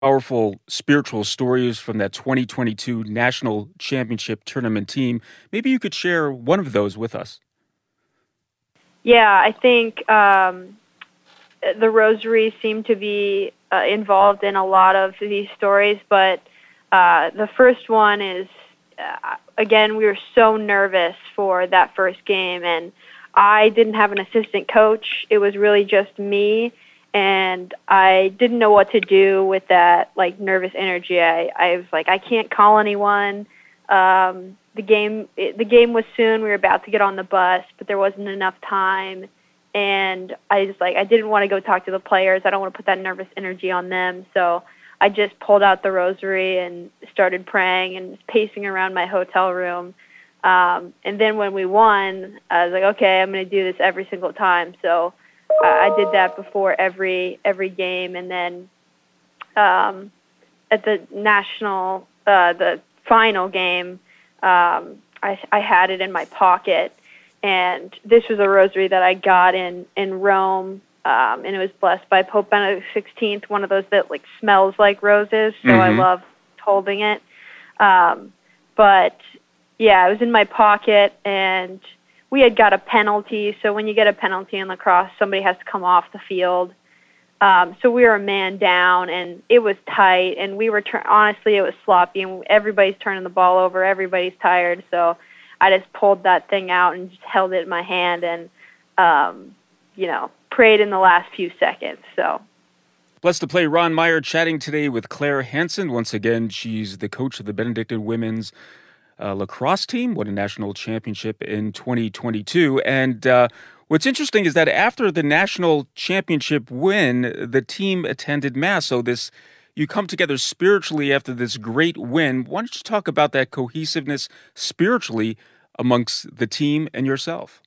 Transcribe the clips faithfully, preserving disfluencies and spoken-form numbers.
Powerful spiritual stories from that twenty twenty-two National Championship Tournament team. Maybe you could share one of those with us. Yeah, I think um, the Rosary seemed to be uh, involved in a lot of these stories, but uh, the first one is, uh, again, we were so nervous for that first game, and I didn't have an assistant coach. It was really just me, and I didn't know what to do with that, like, nervous energy. I, I was like, I can't call anyone. Um, the game, it, the game was soon. We were about to get on the bus, but there wasn't enough time. And I just like I didn't want to go talk to the players. I don't want to put that nervous energy on them. So I just pulled out the rosary and started praying and pacing around my hotel room. Um, and then when we won, I was like, okay, I'm going to do this every single time. So uh, I did that before every every game. And then um, at the national, uh, the final game, um, I, I had it in my pocket. And this was a rosary that I got in, in Rome, um, and it was blessed by Pope Benedict the sixteenth, one of those that, like, smells like roses, so I Mm-hmm. love holding it. Um, but, yeah, it was in my pocket, and we had got a penalty, so when you get a penalty in lacrosse, somebody has to come off the field. Um, so we were a man down, and it was tight, and we were, tur- honestly, it was sloppy, and everybody's turning the ball over, everybody's tired, so I just pulled that thing out and just held it in my hand and, um, you know, prayed in the last few seconds. So, Blessed to play Ron Meyer chatting today with Claire Hansen. Once again, she's the coach of the Benedictine women's uh, lacrosse team, won a national championship in twenty twenty-two. And uh, what's interesting is that after the national championship win, the team attended Mass. So this, you come together spiritually after this great win. Why don't you talk about that cohesiveness spiritually amongst the team and yourself?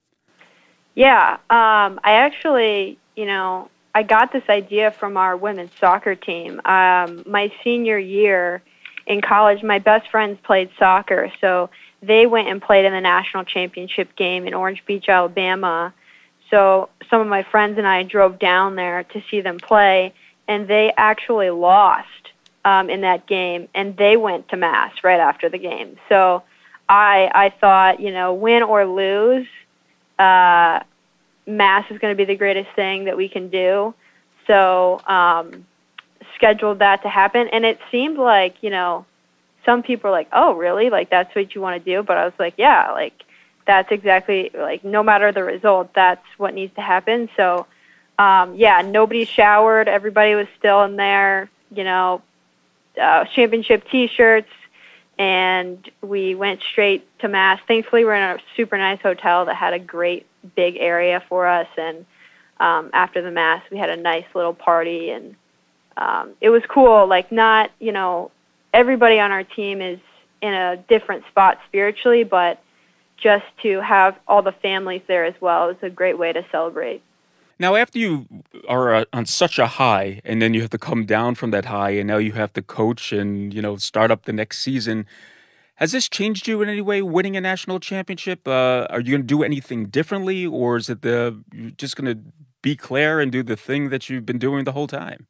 yeah, um, I actually, you know, I got this idea from our women's soccer team. Um, my senior year in college, my best friends played soccer, so they went and played in the national championship game in Orange Beach, Alabama. So some of my friends and I drove down there to see them play, and they actually lost um, in that game, and they went to Mass right after the game. So I I thought, you know, win or lose, uh, Mass is going to be the greatest thing that we can do. So um, scheduled that to happen, and it seemed like, you know, some people are like, oh, really? Like, that's what you want to do? But I was like, yeah, like, that's exactly, like, no matter the result, that's what needs to happen. So, um, yeah, nobody showered. Everybody was still in there, you know, uh, championship T-shirts, and we went straight to Mass. Thankfully, we're in a super nice hotel that had a great big area for us, and um, after the Mass, we had a nice little party, and um, it was cool. Like, not, you know, everybody on our team is in a different spot spiritually, but just to have all the families there as well is a great way to celebrate. Now, after you are uh, on such a high, and then you have to come down from that high, and now you have to coach and, you know, start up the next season, has this changed you in any way, winning a national championship? Uh, are you going to do anything differently, or is it the you're just going to be Claire and do the thing that you've been doing the whole time?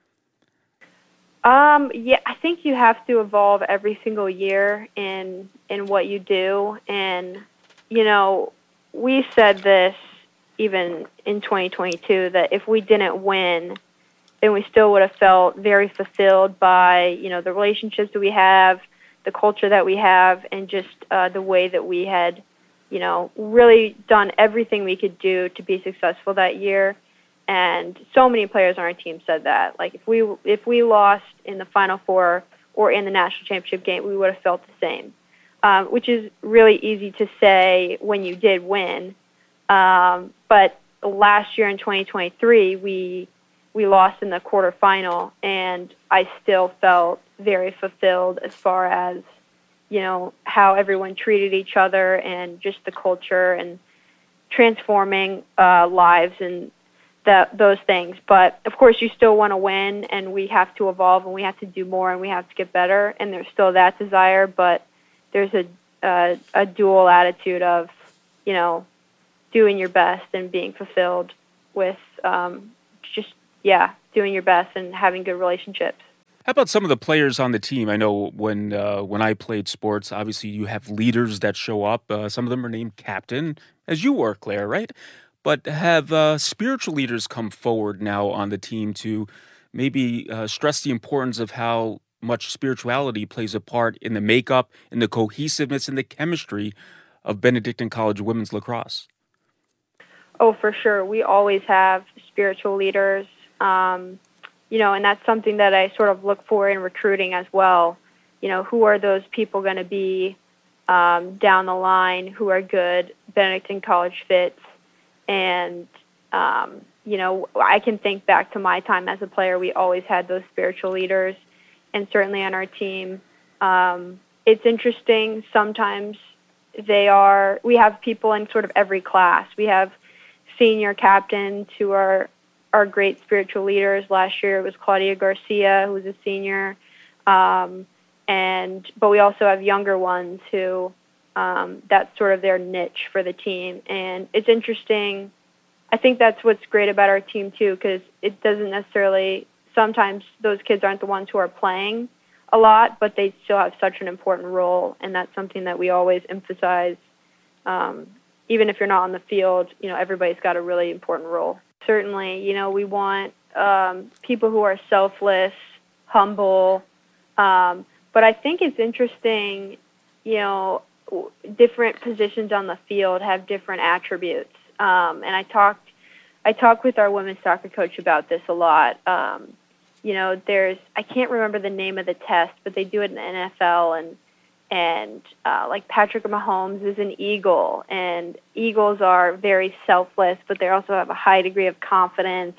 Um, yeah, I think you have to evolve every single year in in what you do, and you know, we said this even in twenty twenty-two that if we didn't win, then we still would have felt very fulfilled by, you know, the relationships that we have, the culture that we have, and just uh, the way that we had, you know, really done everything we could do to be successful that year. And so many players on our team said that. Like, if we if we lost in the Final Four or in the national championship game, we would have felt the same, um, which is really easy to say when you did win. Um, but last year in twenty twenty-three, we we lost in the quarterfinal, and I still felt very fulfilled as far as, you know, how everyone treated each other and just the culture and transforming uh, lives and that those things. But of course, you still want to win, and we have to evolve, and we have to do more, and we have to get better. And there's still that desire, but there's a a, a dual attitude of, you know, doing your best and being fulfilled with um, just yeah, doing your best and having good relationships. How about some of the players on the team? I know when uh, when I played sports, obviously you have leaders that show up. Uh, some of them are named captain, as you were, Claire, right? But have uh, spiritual leaders come forward now on the team to maybe uh, stress the importance of how much spirituality plays a part in the makeup, in the cohesiveness, and the chemistry of Benedictine College women's lacrosse? Oh, for sure. We always have spiritual leaders, um, you know, and that's something that I sort of look for in recruiting as well. You know, who are those people going to be um, down the line who are good Benedictine College fits? And, um, you know, I can think back to my time as a player. We always had those spiritual leaders, and certainly on our team. Um, it's interesting. Sometimes they are, we have people in sort of every class. We have senior captains who are our great spiritual leaders. Last year it was Claudia Garcia, who was a senior. Um, and but we also have younger ones who um, that's sort of their niche for the team. And it's interesting. I think that's what's great about our team too, because it doesn't necessarily, sometimes those kids aren't the ones who are playing a lot, but they still have such an important role, and that's something that we always emphasize. Um, even if you're not on the field, you know, everybody's got a really important role. Certainly, you know, we want um, people who are selfless, humble, um, but I think it's interesting, you know, different positions on the field have different attributes. Um, and I talked, I talked with our women's soccer coach about this a lot. Um, you know, there's, I can't remember the name of the test, but they do it in the N F L, and and uh, like Patrick Mahomes is an eagle, and eagles are very selfless, but they also have a high degree of confidence,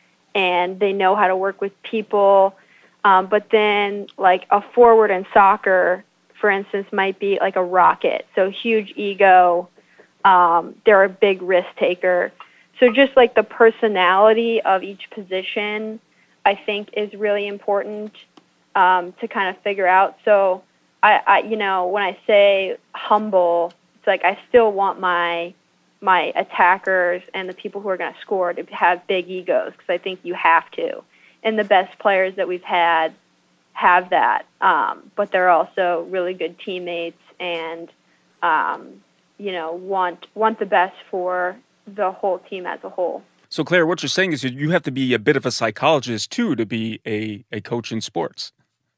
and they know how to work with people. Um, but then, like a forward in soccer, for instance, might be like a rocket, so huge ego. Um, they're a big risk taker. So just like the personality of each position, I think is really important um, to kind of figure out. So. I, I, you know, when I say humble, it's like I still want my my attackers and the people who are going to score to have big egos, because I think you have to. And the best players that we've had have that, um, but they're also really good teammates, and um, you know, want want the best for the whole team as a whole. So, Claire, what you're saying is that you have to be a bit of a psychologist too to be a, a coach in sports.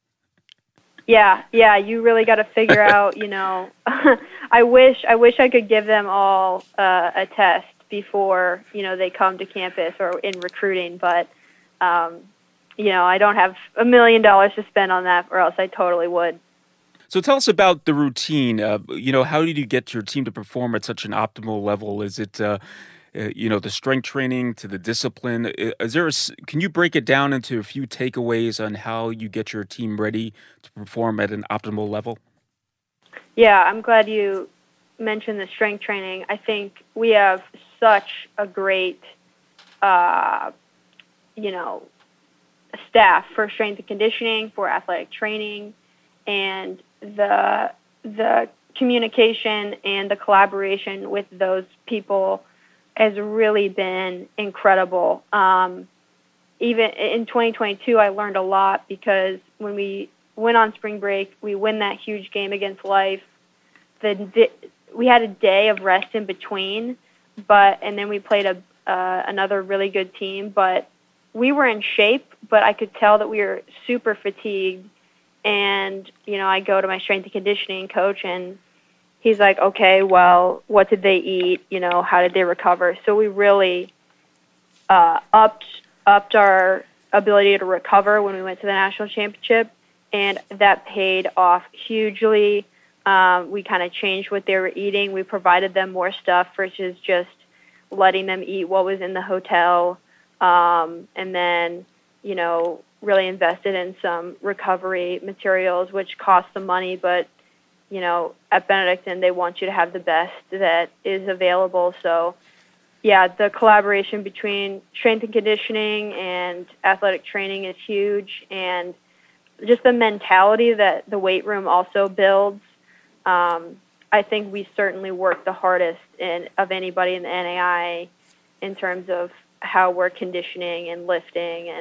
Yeah, yeah, you really got to figure out, you know, I wish I wish I could give them all uh, a test before, you know, they come to campus or in recruiting, but, um, you know, I don't have a million dollars to spend on that, or else I totally would. So tell us about the routine. Uh, you know, how did you get your team to perform at such an optimal level? Is it, uh, uh, you know, the strength training to the discipline? Is there a, can you break it down into a few takeaways on how you get your team ready to perform at an optimal level? Yeah, I'm glad you mentioned the strength training. I think we have such a great, uh, you know, staff for strength and conditioning, for athletic training, and the the communication and the collaboration with those people has really been incredible. Um, even in twenty twenty-two, I learned a lot, because when we went on spring break, we win that huge game against Life. The di- we had a day of rest in between, but and then we played a uh, another really good team. But we were in shape, but I could tell that we were super fatigued. And you know, I go to my strength and conditioning coach, and he's like, okay, well, what did they eat? You know, how did they recover? So we really uh, upped upped our ability to recover when we went to the national championship, and that paid off hugely. Um, we kind of changed what they were eating. We provided them more stuff versus just letting them eat what was in the hotel, um, and then, you know, really invested in some recovery materials, which cost some money, but you know, at Benedictine, they want you to have the best that is available. So, yeah, the collaboration between strength and conditioning and athletic training is huge, and just the mentality that the weight room also builds. Um, I think we certainly work the hardest in, of anybody in the N A I A in terms of how we're conditioning and lifting, and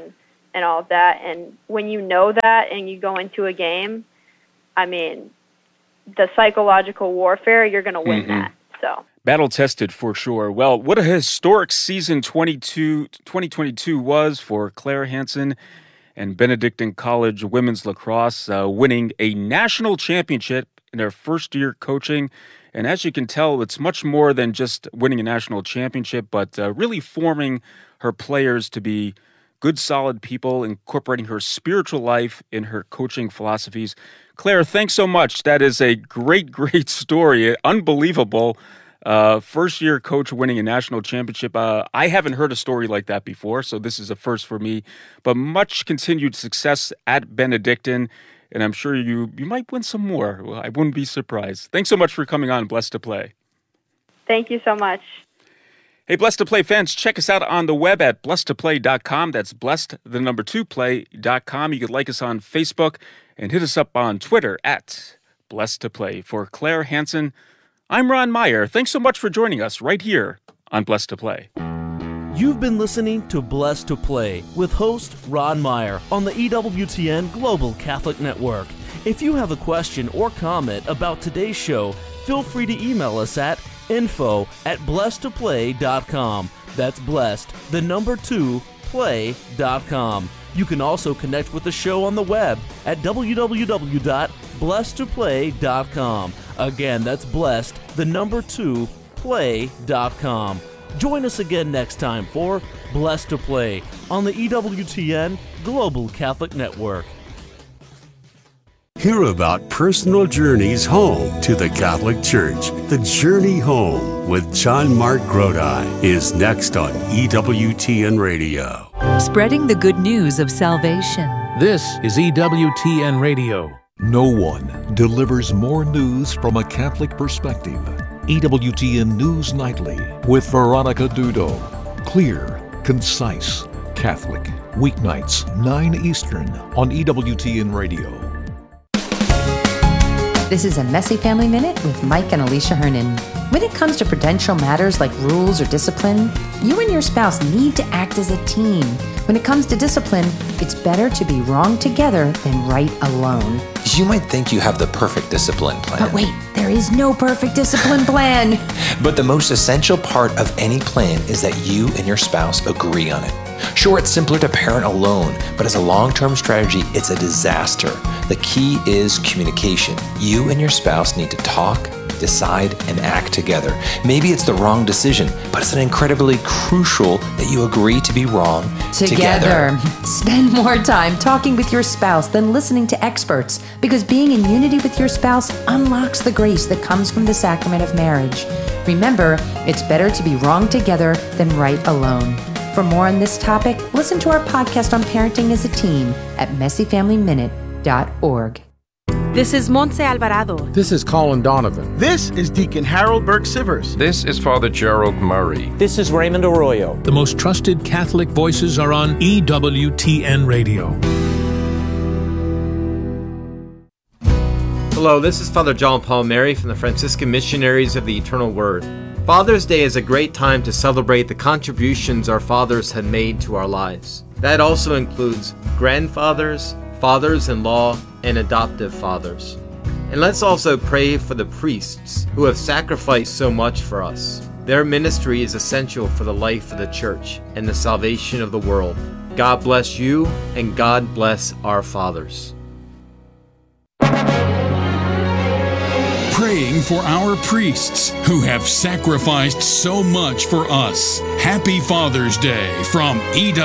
and all of that. And when you know that and you go into a game, I mean, the psychological warfare, you're going to win mm-hmm. that. So battle tested for sure. Well, what a historic season twenty twenty-two was for Claire Hansen and Benedictine College women's lacrosse, uh, winning a national championship in their first year coaching. And as you can tell, it's much more than just winning a national championship, but uh, really forming her players to be good, solid people, incorporating her spiritual life in her coaching philosophies. Claire, thanks so much. That is a great, great story. Unbelievable. Uh, first-year coach winning a national championship. Uh, I haven't heard a story like that before, so this is a first for me. But much continued success at Benedictine, and I'm sure you, you might win some more. Well, I wouldn't be surprised. Thanks so much for coming on Blessed to Play. Thank you so much. Hey, Blessed to Play fans, check us out on the web at blessed to play dot com. That's blessed, the number two, play dot com. You can like us on Facebook and hit us up on Twitter at Blessed to Play. For Claire Hansen, I'm Ron Meyer. Thanks so much for joining us right here on Blessed to Play. You've been listening to Blessed to Play with host Ron Meyer on the E W T N Global Catholic Network. If you have a question or comment about today's show, feel free to email us at info at blessed to play dot com. That's blessed, the number two, play dot com. You can also connect with the show on the web at w w w dot blessed to play dot com. Again, that's blessed, the number two, play dot com. Join us again next time for Blessed to Play on the E W T N Global Catholic Network. Hear about personal journeys home to the Catholic Church. The Journey Home with John Mark Grodi is next on E W T N Radio. Spreading the good news of salvation. This is E W T N Radio. No one delivers more news from a Catholic perspective. E W T N News Nightly with Veronica Dudo. Clear, concise, Catholic. Weeknights, nine Eastern on E W T N Radio. This is a Messy Family Minute with Mike and Alicia Hernan. When it comes to prudential matters like rules or discipline, you and your spouse need to act as a team. When it comes to discipline, it's better to be wrong together than right alone. You might think you have the perfect discipline plan. But wait, there is no perfect discipline plan. But the most essential part of any plan is that you and your spouse agree on it. Sure, it's simpler to parent alone, but as a long-term strategy, it's a disaster. The key is communication. You and your spouse need to talk, decide, and act together. Maybe it's the wrong decision, but it's an incredibly crucial that you agree to be wrong together. Together. Spend more time talking with your spouse than listening to experts, because being in unity with your spouse unlocks the grace that comes from the sacrament of marriage. Remember, it's better to be wrong together than right alone. For more on this topic, listen to our podcast on parenting as a team at messy family minute dot org. This is Montse Alvarado. This is Colin Donovan. This is Deacon Harold Burke-Sivers. This is Father Gerald Murray. This is Raymond Arroyo. The most trusted Catholic voices are on E W T N Radio. Hello, this is Father John Paul Mary from the Franciscan Missionaries of the Eternal Word. Father's Day is a great time to celebrate the contributions our fathers have made to our lives. That also includes grandfathers, fathers-in-law, and adoptive fathers. And let's also pray for the priests who have sacrificed so much for us. Their ministry is essential for the life of the Church and the salvation of the world. God bless you, and God bless our fathers. Praying for our priests who have sacrificed so much for us. Happy Father's Day from E W